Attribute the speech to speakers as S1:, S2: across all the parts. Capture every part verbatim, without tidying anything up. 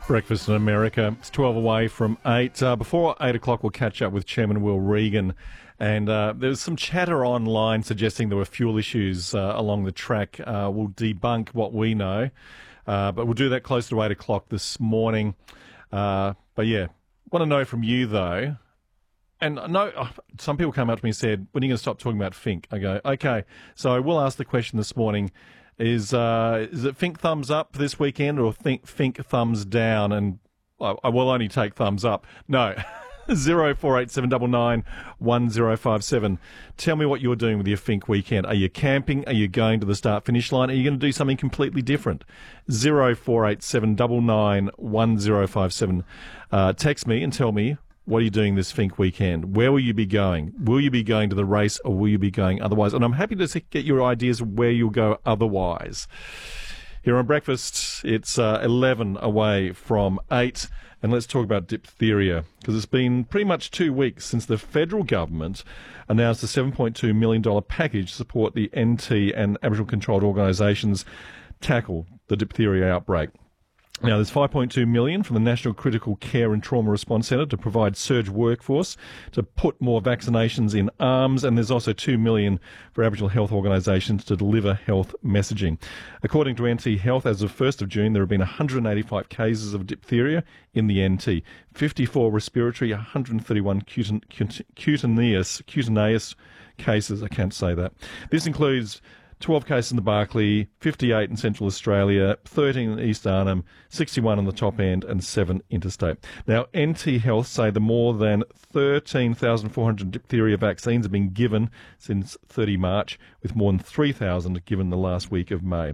S1: Breakfast in America. It's twelve away from eight. Uh, before eight o'clock, we'll catch up with Chairman Will Regan. And uh, there was some chatter online suggesting there were fuel issues uh, along the track. Uh, we'll debunk what we know. Uh, but we'll do that close to eight o'clock this morning. Uh, but yeah, want to know from you, though. And I know some people came up to me and said, when are you going to stop talking about Fink? I go, okay. So I will ask the question this morning. Is uh, is it Fink thumbs up this weekend or think Fink thumbs down? And I, I will only take thumbs up. No, zero four eight seven nine nine one zero five seven. Tell me what you're doing with your Fink weekend. Are you camping? Are you going to the start finish line? Are you going to do something completely different? Zero four eight seven nine nine one zero five seven. Uh, text me and tell me. What are you doing this Fink weekend? Where will you be going? Will you be going to the race or will you be going otherwise? And I'm happy to get your ideas of where you'll go otherwise. Here on Breakfast, it's uh, eleven away from eight. And let's talk about diphtheria, because it's been pretty much two weeks since the federal government announced a seven point two million dollars package to support the N T and Aboriginal controlled organisations tackle the diphtheria outbreak. Now, there's five point two million dollars from the National Critical Care and Trauma Response Centre to provide surge workforce to put more vaccinations in arms, and there's also two million dollars for Aboriginal health organisations to deliver health messaging. According to N T Health, as of first of June, there have been one hundred eighty-five cases of diphtheria in the N T, fifty-four respiratory, one hundred thirty-one cutin- cut- cutaneous, cutaneous cases. I can't say that. This includes twelve cases in the Barkly, fifty-eight in Central Australia, thirteen in East Arnhem, sixty-one on the top end, and seven interstate. Now, N T Health say the more than thirteen thousand four hundred diphtheria vaccines have been given since thirty March, with more than three thousand given the last week of May.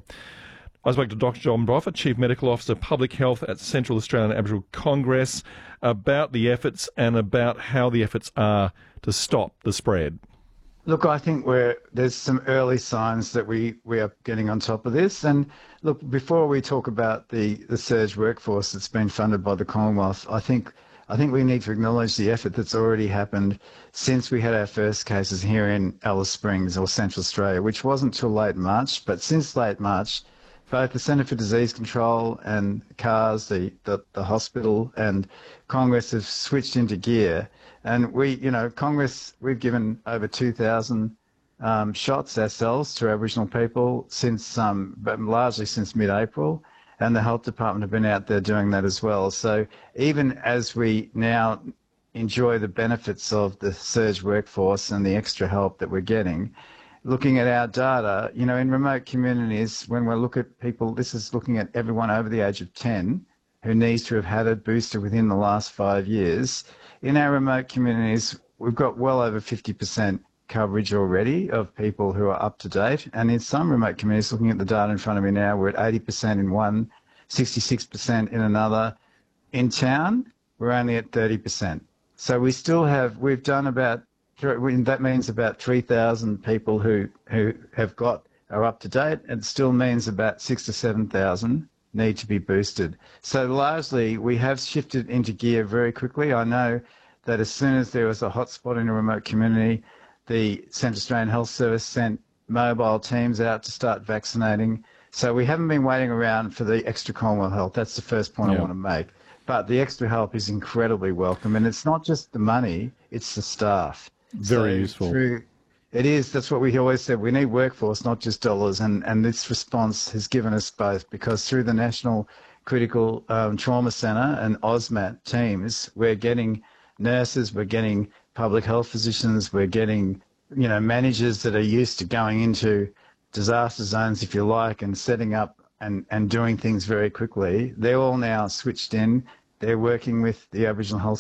S1: I spoke to Doctor John Boffa, Chief Medical Officer, Public Health at Central Australian Aboriginal Congress, about the efforts and about how the efforts are to stop the spread.
S2: Look, I think we're, there's some early signs that we, we are getting on top of this. And look, before we talk about the, the surge workforce that's been funded by the Commonwealth, I think I think we need to acknowledge the effort that's already happened since we had our first cases here in Alice Springs or Central Australia, which wasn't till late March. But since late March, both the Centre for Disease Control and CARS, the, the, the hospital, and Congress have switched into gear. And we, you know, Congress, we've given over two thousand um, shots ourselves to Aboriginal people since, um, but largely since mid-April, and the Health Department have been out there doing that as well. So even as we now enjoy the benefits of the surge workforce and the extra help that we're getting, looking at our data, you know, in remote communities, when we look at people, this is looking at everyone over the age of ten who needs to have had a booster within the last five years. In our remote communities, we've got well over fifty percent coverage already of people who are up to date. And in some remote communities, looking at the data in front of me now, we're at eighty percent in one, sixty-six percent in another. In town, we're only at thirty percent. So we still have, we've done about, that means about three thousand people who, who have got, are up to date. It still means about six to seven thousand need to be boosted. So largely, we have shifted into gear very quickly. I know that as soon as there was a hotspot in a remote community, the Central Australian Health Service sent mobile teams out to start vaccinating. So we haven't been waiting around for the extra Commonwealth help. That's the first point yeah. I want to make. But the extra help is incredibly welcome. And it's not just the money, it's the staff.
S1: Very
S2: so
S1: useful.
S2: Through, It is. That's what we always said. We need workforce, not just dollars. And, and this response has given us both, because through the National Critical um, Trauma Centre and AUSMAT teams, we're getting nurses, we're getting public health physicians, we're getting, you know, managers that are used to going into disaster zones, if you like, and setting up and, and doing things very quickly. They're all now switched in. They're working with the Aboriginal Health